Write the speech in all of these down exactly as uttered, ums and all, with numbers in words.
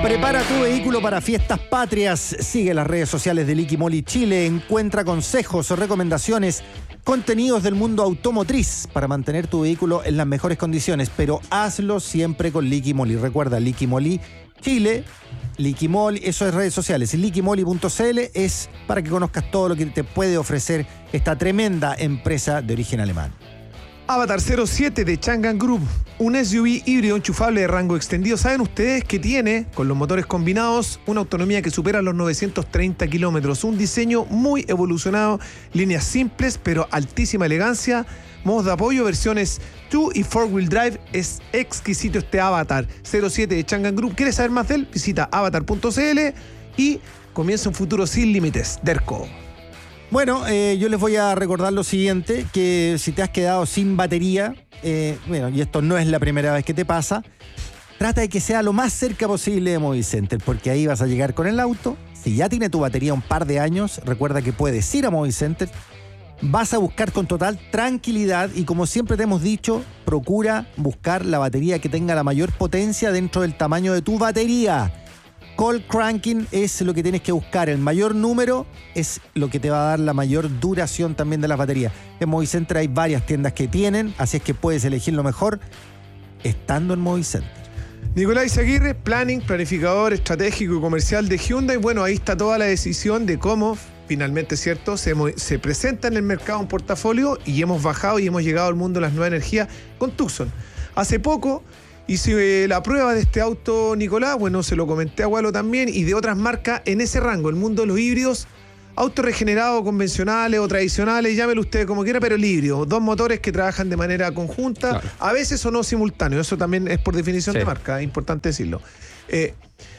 Prepara tu vehículo para fiestas patrias. Sigue las redes sociales de Liqui Moly Chile. Encuentra consejos, recomendaciones, contenidos del mundo automotriz para mantener tu vehículo en las mejores condiciones, pero hazlo siempre con Liqui Moly. Recuerda, Liqui Moly Chile, Liqui Moly, eso es redes sociales. liqui moly punto c l es para que conozcas todo lo que te puede ofrecer esta tremenda empresa de origen alemán. Avatar cero siete de Changan Group, un S U V híbrido enchufable de rango extendido. ¿Saben ustedes que tiene, con los motores combinados, una autonomía que supera los novecientos treinta kilómetros? Un diseño muy evolucionado, líneas simples pero altísima elegancia, modos de apoyo, versiones dos y cuatro wheel drive. Es exquisito este Avatar cero siete de Changan Group. ¿Quieres saber más de él? Visita avatar punto c l y comienza un futuro sin límites. Derco. Bueno, eh, yo les voy a recordar lo siguiente, que si te has quedado sin batería, eh, bueno, y esto no es la primera vez que te pasa, trata de que sea lo más cerca posible de Movicenter, porque ahí vas a llegar con el auto. Si ya tiene tu batería un par de años, recuerda que puedes ir a Movicenter, vas a buscar con total tranquilidad y, como siempre te hemos dicho, procura buscar la batería que tenga la mayor potencia dentro del tamaño de tu batería. Cold cranking es lo que tienes que buscar. El mayor número es lo que te va a dar la mayor duración también de las baterías. En Movicenter hay varias tiendas que tienen, así es que puedes elegir lo mejor estando en Movicenter. Nicolás Aguirre, planning, planificador estratégico y comercial de Hyundai. Bueno, ahí está toda la decisión de cómo finalmente, ¿cierto?, se, se presenta en el mercado un portafolio, y hemos bajado y hemos llegado al mundo de las nuevas energías con Tucson. Hace poco hice la prueba de este auto, Nicolás, bueno, se lo comenté a Gualo también, y de otras marcas en ese rango, el mundo de los híbridos, autos regenerados, convencionales o tradicionales, llámelo usted como quiera, pero el híbrido, dos motores que trabajan de manera conjunta, claro, a veces o no simultáneo, eso también es por definición, sí, de marca, es importante decirlo. Eh,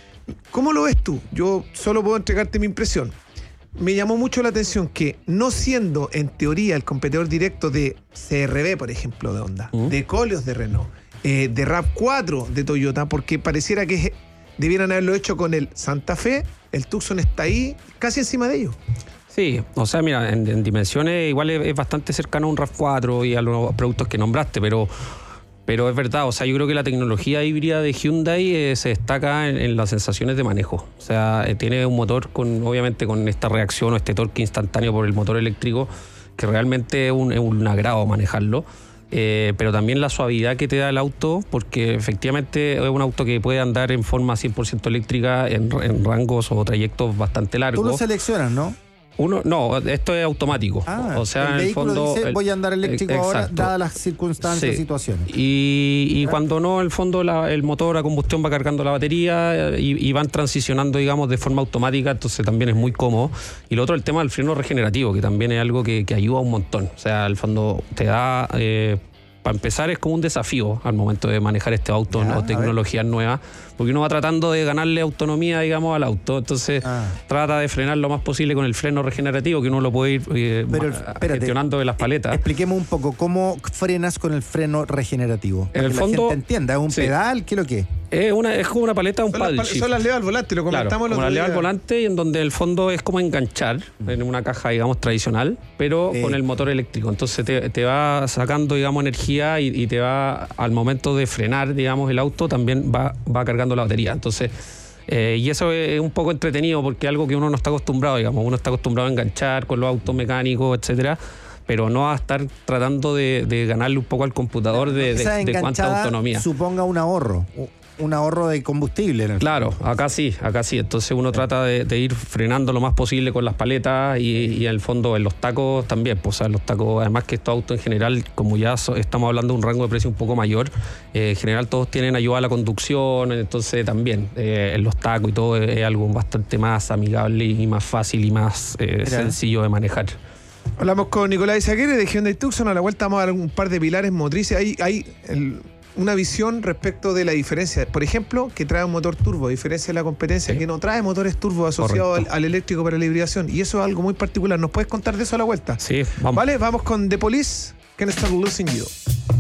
¿Cómo lo ves tú? Yo solo puedo entregarte mi impresión. Me llamó mucho la atención que, no siendo en teoría el competidor directo de C R V, por ejemplo, de Honda, uh-huh, de Koleos de Renault, Eh, de RAV cuatro de Toyota, porque pareciera que debieran haberlo hecho con el Santa Fe, el Tucson está ahí casi encima de ellos. Sí, o sea, mira, en, en dimensiones igual es, es bastante cercano a un RAV cuatro y a los productos que nombraste, pero, pero es verdad, o sea, yo creo que la tecnología híbrida de Hyundai eh, se destaca en, en las sensaciones de manejo. O sea, eh, tiene un motor con, obviamente, con esta reacción o este torque instantáneo por el motor eléctrico, que realmente es un, es un agrado manejarlo. Eh, pero también la suavidad que te da el auto, porque efectivamente es un auto que puede andar en forma cien por ciento eléctrica en, en rangos o trayectos bastante largos. Tú lo seleccionas, ¿no? Uno, no, esto es automático. Ah, o sea, el en el vehículo fondo dice, el, voy a andar eléctrico exacto, ahora, dadas las circunstancias y sí, situaciones. Y, y cuando no, en el fondo la, el motor a combustión va cargando la batería y, y van transicionando, digamos, de forma automática, entonces también es muy cómodo. Y lo otro, el tema del freno regenerativo, que también es algo que, que ayuda un montón. O sea, al fondo te da... Eh, para empezar, es como un desafío al momento de manejar este auto, ya, o tecnologías nuevas, porque uno va tratando de ganarle autonomía, digamos, al auto. Entonces, ah. trata de frenar lo más posible con el freno regenerativo, que uno lo puede ir eh, Pero, espérate, gestionando de las paletas. Expliquemos un poco, ¿cómo frenas con el freno regenerativo? Para en el que fondo, la gente entienda, ¿es un sí. pedal? ¿Qué es lo que es? Es, una, es como una paleta, un son paddle las, shift. Son las levas al volante, lo comentamos. Claro, los como la leva al volante, y en donde el fondo es como enganchar mm. en una caja, digamos, tradicional, pero eh. con el motor eléctrico. Entonces te, te va sacando, digamos, energía y, y te va, al momento de frenar, digamos, el auto, también va, va cargando la batería. Entonces, eh, y eso es un poco entretenido porque es algo que uno no está acostumbrado, digamos. Uno está acostumbrado a enganchar con los autos mecánicos, etcétera, pero no a estar tratando de, de ganarle un poco al computador de, de, de cuánta autonomía. Suponga un ahorro. Un ahorro de combustible, ¿no? Claro, acá sí, acá sí. Entonces uno sí. trata de, de ir frenando lo más posible con las paletas y, y en el fondo en los tacos también. Pues, o sea, los tacos, además que estos autos en general, como ya so, estamos hablando de un rango de precio un poco mayor, eh, en general todos tienen ayuda a la conducción, entonces también eh, en los tacos y todo es, es algo bastante más amigable y más fácil y más eh, sencillo de manejar. Hablamos con Nicolás Izaguirre de Hyundai Tucson. A la vuelta vamos a dar un par de pilares motrices. Hay, hay el, una visión respecto de la diferencia. Por ejemplo, que trae un motor turbo, a diferencia de la competencia, sí, que no trae motores turbo asociados al, al eléctrico para la hibridación. Y eso es algo muy particular. ¿Nos puedes contar de eso a la vuelta? Sí, vamos. Vale, vamos con The Police, Can't Stop Losing You.